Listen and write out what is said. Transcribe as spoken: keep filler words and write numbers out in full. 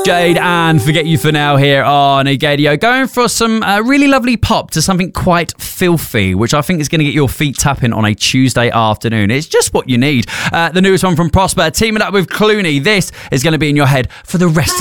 Jade and Forget You For Now here on Gadio. Going for some uh, really lovely pop to something quite filthy, which I think is going to get your feet tapping on a Tuesday afternoon. It's just what you need. Uh, the newest one from Prosper, teaming up with Clooney. This is going to be in your head for the rest of